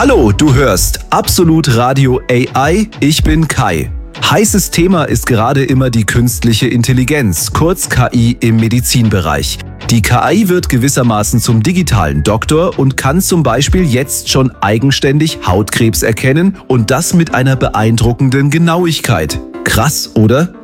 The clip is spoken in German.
Hallo, du hörst Absolut Radio AI, ich bin Kai. Heißes Thema ist gerade immer die künstliche Intelligenz, kurz KI im Medizinbereich. Die KI wird gewissermaßen zum digitalen Doktor und kann zum Beispiel jetzt schon eigenständig Hautkrebs erkennen und das mit einer beeindruckenden Genauigkeit. Krass, oder?